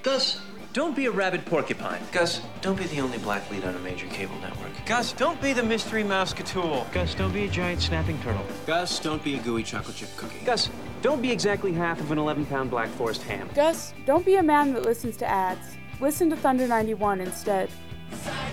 Gus, don't be a rabid porcupine. Gus, don't be the only black lead on a major cable network. Gus, don't be the mystery Mouse-Catool. Gus, don't be a giant snapping turtle. Gus, don't be a gooey chocolate chip cookie. Gus, don't be exactly half of an 11-pound Black Forest ham. Gus, don't be a man that listens to ads. Listen to Thunder 91 instead.